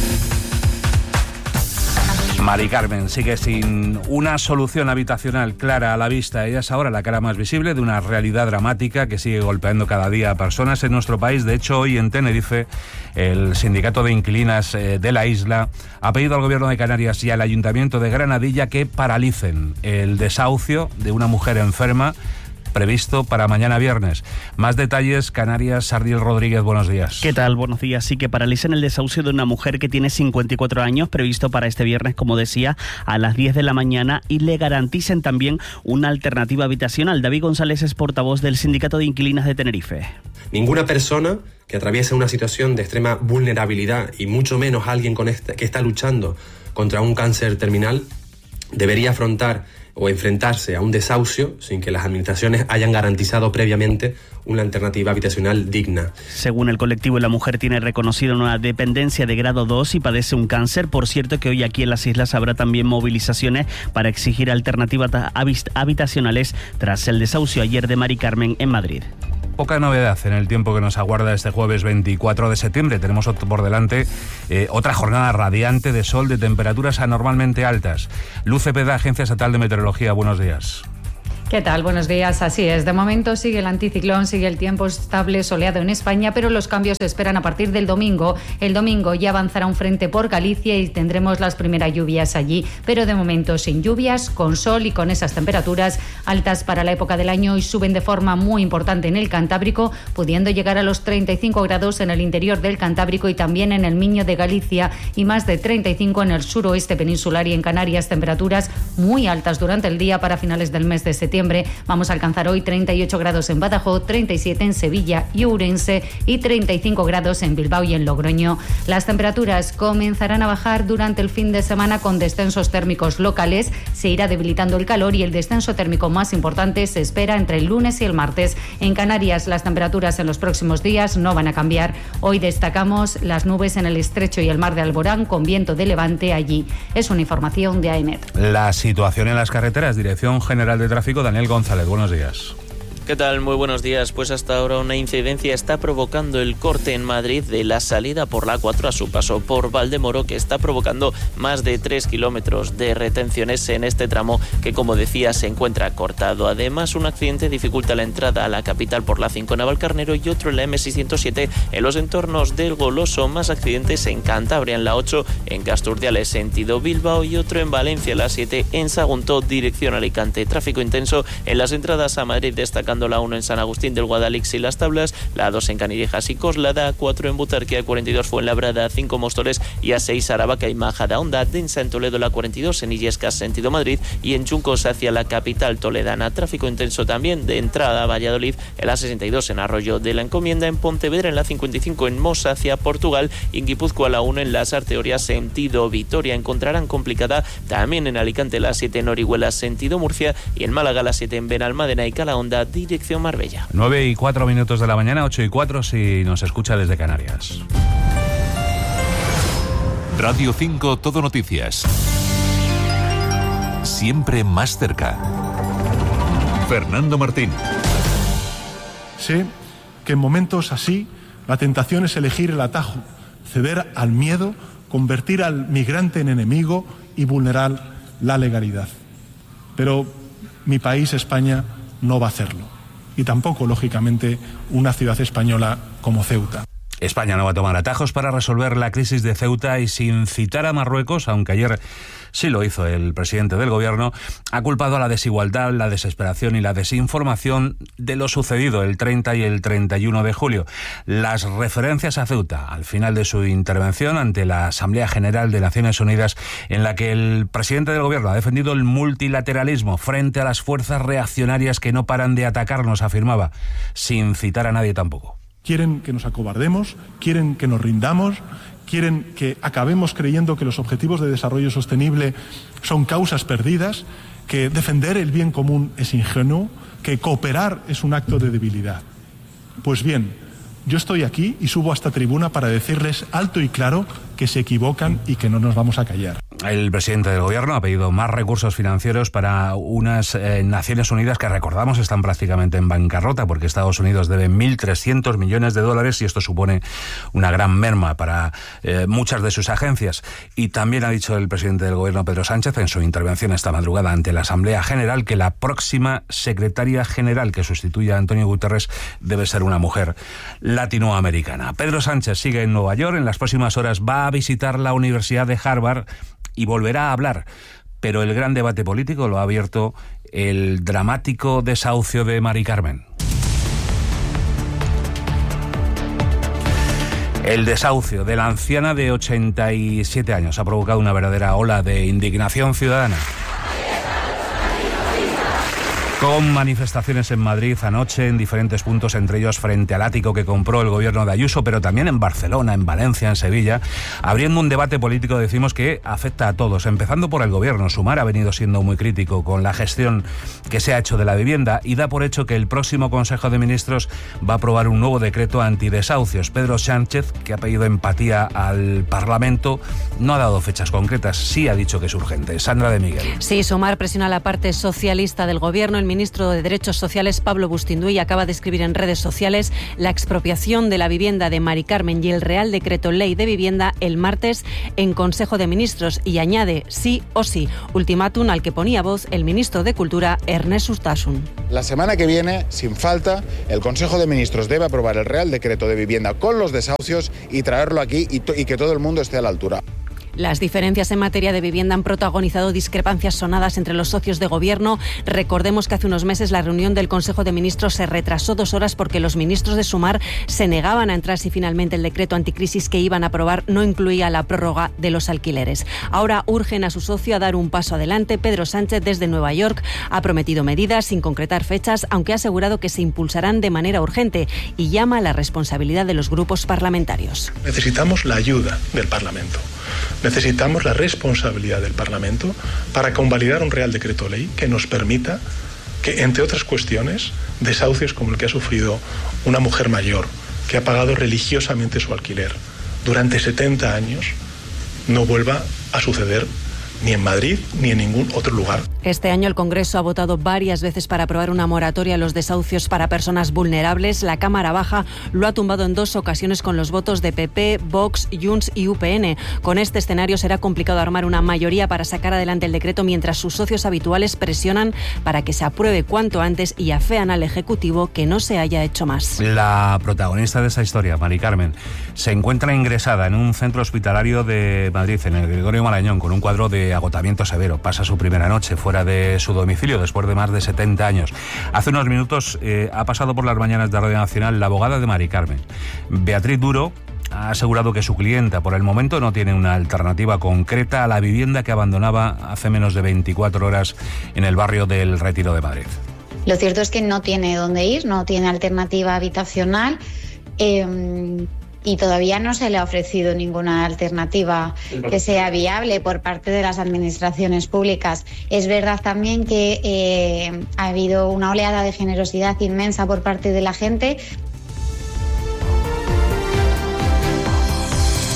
Mari Carmen sigue sin una solución habitacional clara a la vista. Ella es ahora la cara más visible de una realidad dramática que sigue golpeando cada día a personas en nuestro país. De hecho, hoy en Tenerife, el sindicato de inquilinas de la isla ha pedido al Gobierno de Canarias y al Ayuntamiento de Granadilla que paralicen el desahucio de una mujer enferma previsto para mañana viernes. Más detalles, Canarias, Sardiel Rodríguez, buenos días. ¿Qué tal? Buenos días. Sí, que paralicen el desahucio de una mujer que tiene cincuenta y cuatro años, previsto para este viernes, como decía, a las diez de la mañana, y le garanticen también una alternativa habitacional. David González es portavoz del Sindicato de Inquilinas de Tenerife. Ninguna persona que atraviesa una situación de extrema vulnerabilidad, y mucho menos alguien con este, que está luchando contra un cáncer terminal, debería afrontar o enfrentarse a un desahucio sin que las administraciones hayan garantizado previamente una alternativa habitacional digna. Según el colectivo, la mujer tiene reconocido una dependencia de grado dos y padece un cáncer. Por cierto, que hoy aquí en las islas habrá también movilizaciones para exigir alternativas habitacionales tras el desahucio ayer de Mari Carmen en Madrid. Poca novedad en el tiempo que nos aguarda este jueves veinticuatro de septiembre. Tenemos por delante eh, otra jornada radiante de sol, de temperaturas anormalmente altas. Luz Cepeda, Agencia Estatal de Meteorología, buenos días. ¿Qué tal? Buenos días. Así es. De momento sigue el anticiclón, sigue el tiempo estable, soleado en España, pero los cambios se esperan a partir del domingo. El domingo ya avanzará un frente por Galicia y tendremos las primeras lluvias allí, pero de momento sin lluvias, con sol y con esas temperaturas altas para la época del año, y suben de forma muy importante en el Cantábrico, pudiendo llegar a los treinta y cinco grados en el interior del Cantábrico y también en el Miño de Galicia, y más de treinta y cinco en el suroeste peninsular y en Canarias. Temperaturas muy altas durante el día para finales del mes de septiembre. Vamos a alcanzar hoy treinta y ocho grados en Badajoz, treinta y siete en Sevilla y Ourense y treinta y cinco grados en Bilbao y en Logroño. Las temperaturas comenzarán a bajar durante el fin de semana con descensos térmicos locales. Se irá debilitando el calor y el descenso térmico más importante se espera entre el lunes y el martes. En Canarias, las temperaturas en los próximos días no van a cambiar. Hoy destacamos las nubes en el estrecho y el mar de Alborán con viento de levante allí. Es una información de AEMET. La situación en las carreteras, Dirección General de Tráfico, Daniel González, buenos días. ¿Qué tal? Muy buenos días. Pues hasta ahora una incidencia está provocando el corte en Madrid de la salida por la A cuatro a su paso por Valdemoro, que está provocando más de tres kilómetros de retenciones en este tramo que, como decía, se encuentra cortado. Además, un accidente dificulta la entrada a la capital por la cinco en Navalcarnero y otro en la eme seiscientos siete en los entornos del Goloso. Más accidentes en Cantabria, en la ocho en Casturdiales, sentido Bilbao, y otro en Valencia, la siete en Sagunto, dirección Alicante. Tráfico intenso en las entradas a Madrid, destacando la uno en San Agustín del Guadalix y Las Tablas, la dos en Canillejas y Coslada, a cuatro en Butarque, a cuarenta y dos Fuenlabrada, a cinco Móstoles y a seis Aravaca y Majadahonda, densa en Toledo la cuarenta y dos en Illescas, sentido Madrid, y en Chuncos hacia la capital toledana. Tráfico intenso también de entrada a Valladolid en la sesenta y dos en Arroyo de la Encomienda, en Pontevedra en la cincuenta y cinco en Mos hacia Portugal, y en Guipúzcoa la uno en Las Arteorias, sentido Vitoria. Encontrarán complicada también en Alicante la siete en Orihuela, sentido Murcia, y en Málaga la siete en Benalmádena y Calahonda, dirección Marbella. nueve y cuatro minutos de la mañana, ocho y cuatro si nos escucha desde Canarias. Radio cinco Todo Noticias. Siempre más cerca. Fernando Martín. Sé que en momentos así la tentación es elegir el atajo, ceder al miedo, convertir al migrante en enemigo y vulnerar la legalidad. Pero mi país, España, no va a hacerlo. Y tampoco, lógicamente, una ciudad española como Ceuta. España no va a tomar atajos para resolver la crisis de Ceuta y sin citar a Marruecos, aunque ayer sí lo hizo el presidente del gobierno, ha culpado a la desigualdad, la desesperación y la desinformación de lo sucedido el treinta y el treinta y uno de julio. Las referencias a Ceuta al final de su intervención ante la Asamblea General de Naciones Unidas, en la que el presidente del gobierno ha defendido el multilateralismo frente a las fuerzas reaccionarias que no paran de atacarnos, afirmaba, sin citar a nadie tampoco. Quieren que nos acobardemos, quieren que nos rindamos, quieren que acabemos creyendo que los objetivos de desarrollo sostenible son causas perdidas, que defender el bien común es ingenuo, que cooperar es un acto de debilidad. Pues bien, yo estoy aquí y subo a esta tribuna para decirles alto y claro que se equivocan y que no nos vamos a callar. El presidente del gobierno ha pedido más recursos financieros para unas eh, Naciones Unidas que, recordamos, están prácticamente en bancarrota porque Estados Unidos debe mil trescientos millones de dólares y esto supone una gran merma para eh, muchas de sus agencias. Y también ha dicho el presidente del gobierno, Pedro Sánchez, en su intervención esta madrugada ante la Asamblea General, que la próxima secretaria general que sustituya a Antonio Guterres debe ser una mujer latinoamericana. Pedro Sánchez sigue en Nueva York. En las próximas horas va a visitar la Universidad de Harvard y volverá a hablar, pero el gran debate político lo ha abierto el dramático desahucio de Mari Carmen. El desahucio de la anciana de ochenta y siete años ha provocado una verdadera ola de indignación ciudadana. Con manifestaciones en Madrid anoche en diferentes puntos, entre ellos frente al ático que compró el gobierno de Ayuso, pero también en Barcelona, en Valencia, en Sevilla, abriendo un debate político, decimos, que afecta a todos, empezando por el gobierno. Sumar ha venido siendo muy crítico con la gestión que se ha hecho de la vivienda y da por hecho que el próximo Consejo de Ministros va a aprobar un nuevo decreto antidesahucios. Pedro Sánchez, que ha pedido empatía al Parlamento, no ha dado fechas concretas, sí ha dicho que es urgente. Sandra de Miguel. Sí, Sumar presiona a la parte socialista del gobierno. El ministro de Derechos Sociales, Pablo Bustinduy, acaba de escribir en redes sociales la expropiación de la vivienda de Mari Carmen y el Real Decreto Ley de Vivienda el martes en Consejo de Ministros y añade sí o sí, ultimátum al que ponía voz el ministro de Cultura, Ernest Urtasun. La semana que viene, sin falta, el Consejo de Ministros debe aprobar el Real Decreto de Vivienda con los desahucios y traerlo aquí y, y que todo el mundo esté a la altura. Las diferencias en materia de vivienda han protagonizado discrepancias sonadas entre los socios de gobierno. Recordemos que hace unos meses la reunión del Consejo de Ministros se retrasó dos horas porque los ministros de Sumar se negaban a entrar si finalmente el decreto anticrisis que iban a aprobar no incluía la prórroga de los alquileres. Ahora urgen a su socio a dar un paso adelante. Pedro Sánchez, desde Nueva York, ha prometido medidas sin concretar fechas, aunque ha asegurado que se impulsarán de manera urgente y llama a la responsabilidad de los grupos parlamentarios. Necesitamos la ayuda del Parlamento. Necesitamos la responsabilidad del Parlamento para convalidar un Real Decreto Ley que nos permita que, entre otras cuestiones, desahucios como el que ha sufrido una mujer mayor que ha pagado religiosamente su alquiler durante setenta años no vuelva a suceder ni en Madrid ni en ningún otro lugar. Este año el Congreso ha votado varias veces para aprobar una moratoria a los desahucios para personas vulnerables. La Cámara Baja lo ha tumbado en dos ocasiones con los votos de P P, Vox, Junts y U P N. Con este escenario será complicado armar una mayoría para sacar adelante el decreto, mientras sus socios habituales presionan para que se apruebe cuanto antes y afean al Ejecutivo que no se haya hecho más. La protagonista de esa historia, Mari Carmen, se encuentra ingresada en un centro hospitalario de Madrid, en el Gregorio Marañón, con un cuadro de agotamiento severo. Pasa su primera noche fuera de su domicilio después de más de setenta años. Hace unos minutos eh, ha pasado por las mañanas de Radio Nacional la abogada de Mari Carmen. Beatriz Duro ha asegurado que su clienta por el momento no tiene una alternativa concreta a la vivienda que abandonaba hace menos de veinticuatro horas en el barrio del Retiro de Madrid. Lo cierto es que no tiene dónde ir, no tiene alternativa habitacional. Eh, Y todavía no se le ha ofrecido ninguna alternativa que sea viable por parte de las administraciones públicas. Es verdad también que eh, ha habido una oleada de generosidad inmensa por parte de la gente. El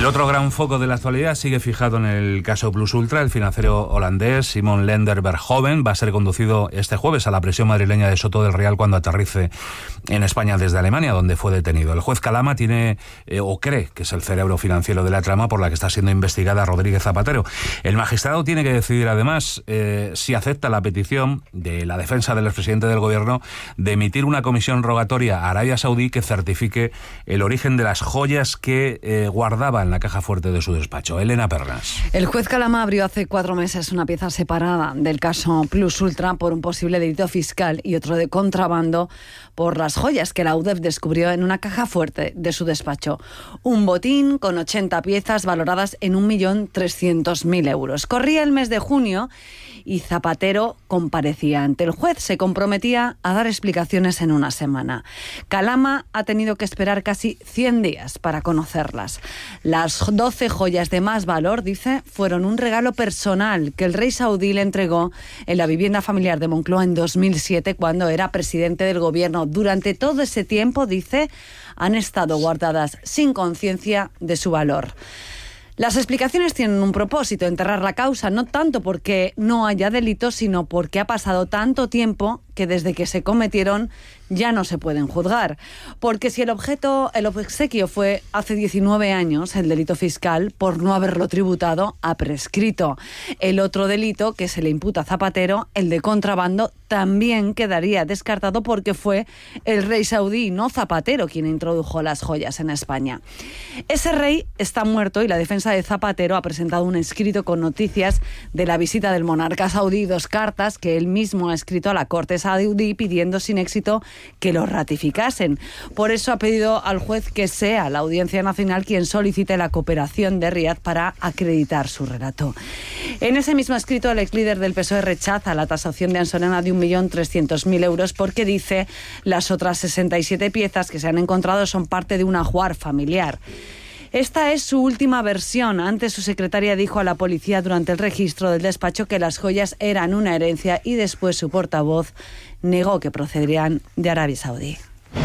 otro gran foco de la actualidad sigue fijado en el caso Plus Ultra. El financiero holandés Simon Lender Berghoven va a ser conducido este jueves a la prisión madrileña de Soto del Real cuando aterrice en España desde Alemania, donde fue detenido. El juez Calama tiene eh, o cree que es el cerebro financiero de la trama por la que está siendo investigada Rodríguez Zapatero. El magistrado tiene que decidir además eh, si acepta la petición de la defensa del expresidente del gobierno de emitir una comisión rogatoria a Arabia Saudí que certifique el origen de las joyas que eh, guardaba en la caja fuerte de su despacho. Elena Pernas. El juez Calama abrió hace cuatro meses una pieza separada del caso Plus Ultra por un posible delito fiscal y otro de contrabando por las joyas que la U D E F descubrió en una caja fuerte de su despacho. Un botín con ochenta piezas valoradas en un millón trescientos mil euros. Corría el mes de junio y Zapatero comparecía ante el juez. Se comprometía a dar explicaciones en una semana. Calama ha tenido que esperar casi cien días para conocerlas. Las doce joyas de más valor, dice, fueron un regalo personal que el rey saudí le entregó en la vivienda familiar de Moncloa en dos mil siete, cuando era presidente del gobierno. Durante todo ese tiempo, dice, han estado guardadas sin conciencia de su valor. Las explicaciones tienen un propósito, enterrar la causa, no tanto porque no haya delitos, sino porque ha pasado tanto tiempo que desde que se cometieron ya no se pueden juzgar. Porque si el objeto, el obsequio fue hace diecinueve años, el delito fiscal, por no haberlo tributado, ha prescrito. El otro delito que se le imputa a Zapatero, el de contrabando, también quedaría descartado porque fue el rey saudí, no Zapatero, quien introdujo las joyas en España. Ese rey está muerto y la defensa de Zapatero ha presentado un escrito con noticias de la visita del monarca saudí, dos cartas que él mismo ha escrito a la corte saudí pidiendo sin éxito que lo ratificasen. Por eso ha pedido al juez que sea la Audiencia Nacional quien solicite la cooperación de Riad para acreditar su relato. En ese mismo escrito, el ex líder del P S O E rechaza la tasación de Ansolena de un millón trescientos mil euros porque dice las otras sesenta y siete piezas que se han encontrado son parte de un ajuar familiar. Esta es su última versión. Antes su secretaria dijo a la policía durante el registro del despacho que las joyas eran una herencia y después su portavoz negó que procederían de Arabia Saudí.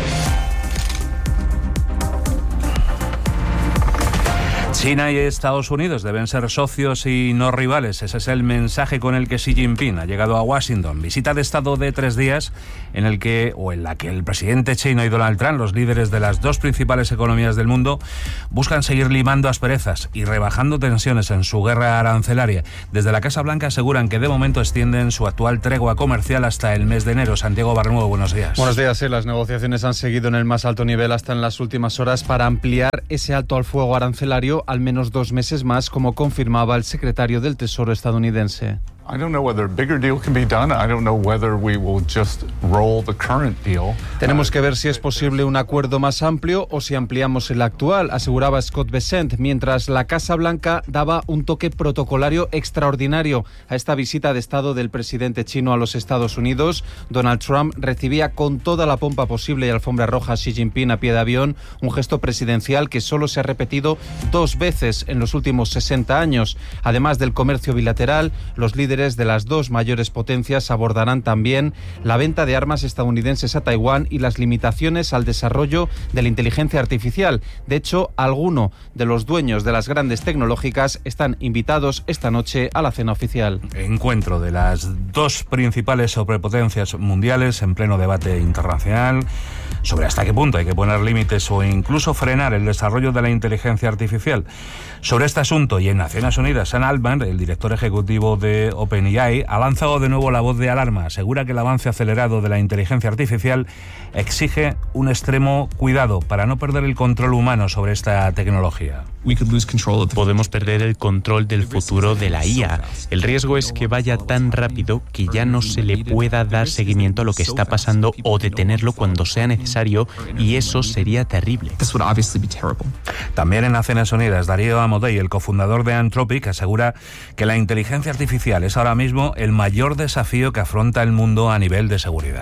China y Estados Unidos deben ser socios y no rivales. Ese es el mensaje con el que Xi Jinping ha llegado a Washington. Visita de Estado de tres días en el que, o en la que el presidente chino y Donald Trump, los líderes de las dos principales economías del mundo, buscan seguir limando asperezas y rebajando tensiones en su guerra arancelaria. Desde la Casa Blanca aseguran que de momento extienden su actual tregua comercial hasta el mes de enero. Santiago Barnuevo, buenos días. Buenos días. Sí, las negociaciones han seguido en el más alto nivel hasta en las últimas horas para ampliar ese alto al fuego arancelario al menos dos meses más, como confirmaba el secretario del Tesoro estadounidense. Tenemos que ver si es posible un acuerdo más amplio o si ampliamos el actual, aseguraba Scott Bessent, mientras la Casa Blanca daba un toque protocolario extraordinario a esta visita de Estado del presidente chino a los Estados Unidos. Donald Trump recibía con toda la pompa posible y alfombra roja a Xi Jinping a pie de avión, un gesto presidencial que solo se ha repetido dos veces en los últimos sesenta años. Además del comercio bilateral, los líderes de las dos mayores potencias abordarán también la venta de armas estadounidenses a Taiwán y las limitaciones al desarrollo de la inteligencia artificial. De hecho, algunos de los dueños de las grandes tecnológicas están invitados esta noche a la cena oficial. Encuentro de las dos principales superpotencias mundiales en pleno debate internacional sobre hasta qué punto hay que poner límites o incluso frenar el desarrollo de la inteligencia artificial. Sobre este asunto y en Naciones Unidas, Sam Altman, el director ejecutivo de OpenAI, ha lanzado de nuevo la voz de alarma. Asegura que el avance acelerado de la inteligencia artificial exige un extremo cuidado para no perder el control humano sobre esta tecnología. Podemos perder el control del futuro de la I A. El riesgo es que vaya tan rápido que ya no se le pueda dar seguimiento a lo que está pasando o detenerlo cuando sea necesario, y eso sería terrible. También en Naciones Unidas, Darío Amodei, el cofundador de Anthropic, asegura que la inteligencia artificial es ahora mismo el mayor desafío que afronta el mundo a nivel de seguridad.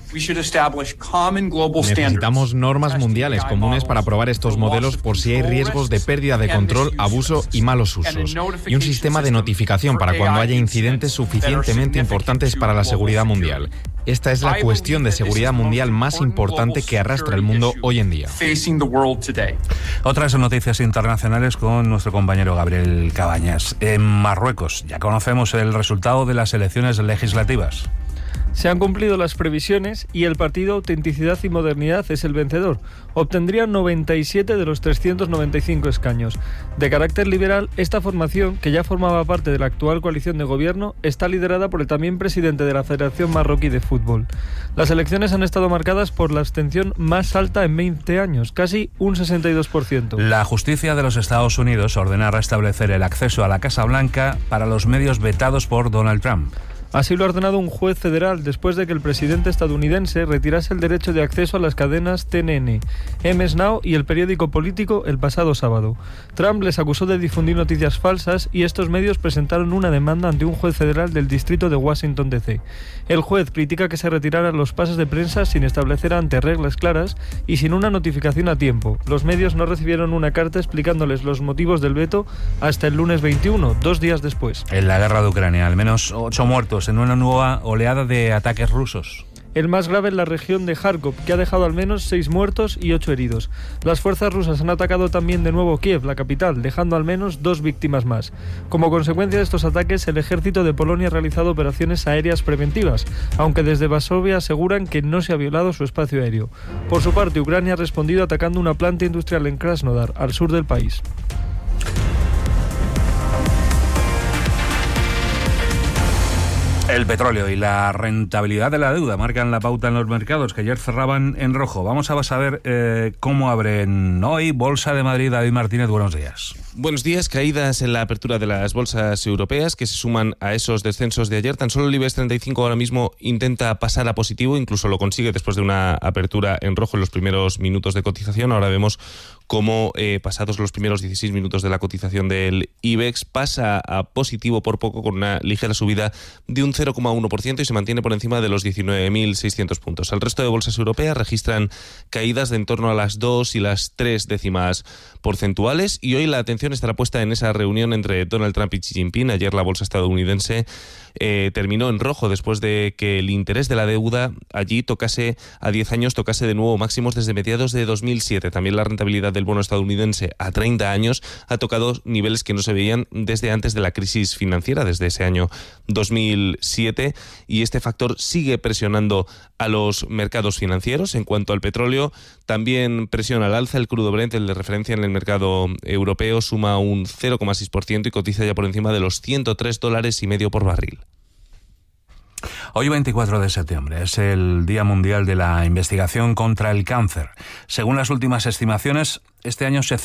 Necesitamos normas mundiales comunes para probar estos modelos por si hay riesgos de pérdida de control, abuso y malos usos. Y un sistema de notificación para cuando haya incidentes suficientemente importantes para la seguridad mundial. Esta es la cuestión de seguridad mundial más importante que arrastra el mundo hoy en día. Otras noticias internacionales con nuestro compañero Gabriel Cabañas. En Marruecos ya conocemos el resultado de las elecciones legislativas. Se han cumplido las previsiones y el partido Autenticidad y Modernidad es el vencedor. Obtendría noventa y siete de los trescientos noventa y cinco escaños. De carácter liberal, esta formación, que ya formaba parte de la actual coalición de gobierno, está liderada por el también presidente de la Federación Marroquí de Fútbol. Las elecciones han estado marcadas por la abstención más alta en veinte años, casi un sesenta y dos por ciento. La justicia de los Estados Unidos ordena restablecer el acceso a la Casa Blanca para los medios vetados por Donald Trump. Así lo ha ordenado un juez federal después de que el presidente estadounidense retirase el derecho de acceso a las cadenas C N N, M S Now y el periódico político el pasado sábado. Trump les acusó de difundir noticias falsas y estos medios presentaron una demanda ante un juez federal del distrito de Washington D C. El juez critica que se retiraran los pases de prensa sin establecer antes reglas claras y sin una notificación a tiempo. Los medios no recibieron una carta explicándoles los motivos del veto hasta el lunes veintiuno, dos días después. En la guerra de Ucrania, al menos ocho muertos en una nueva oleada de ataques rusos. El más grave en la región de Kharkov, que ha dejado al menos seis muertos y ocho heridos. Las fuerzas rusas han atacado también de nuevo Kiev, la capital, dejando al menos dos víctimas más. Como consecuencia de estos ataques, el ejército de Polonia ha realizado operaciones aéreas preventivas, aunque desde Varsovia aseguran que no se ha violado su espacio aéreo. Por su parte, Ucrania ha respondido atacando una planta industrial en Krasnodar, al sur del país. El petróleo y la rentabilidad de la deuda marcan la pauta en los mercados, que ayer cerraban en rojo. Vamos a saber eh, cómo abren hoy. Bolsa de Madrid, David Martínez, buenos días. Buenos días. Caídas en la apertura de las bolsas europeas que se suman a esos descensos de ayer. Tan solo el IBEX treinta y cinco ahora mismo intenta pasar a positivo, incluso lo consigue después de una apertura en rojo en los primeros minutos de cotización. Ahora vemos cómo eh, pasados los primeros dieciséis minutos de la cotización del IBEX pasa a positivo por poco con una ligera subida de un cero coma uno por ciento y se mantiene por encima de los diecinueve mil seiscientos puntos. El resto de bolsas europeas registran caídas de en torno a las dos y las tres décimas porcentuales y hoy la atención estará puesta en esa reunión entre Donald Trump y Xi Jinping. Ayer la bolsa estadounidense eh, terminó en rojo después de que el interés de la deuda allí tocase a diez años, tocase de nuevo máximos desde mediados de dos mil siete. También la rentabilidad del bono estadounidense a treinta años ha tocado niveles que no se veían desde antes de la crisis financiera, desde ese año dos mil siete, y este factor sigue presionando a los mercados financieros. En cuanto al petróleo, también presiona al alza. El crudo Brent, el de referencia en el mercado europeo, suma un cero coma seis por ciento y cotiza ya por encima de los ciento tres dólares y medio por barril. Hoy veinticuatro de septiembre es el Día Mundial de la Investigación contra el Cáncer. Según las últimas estimaciones, este año se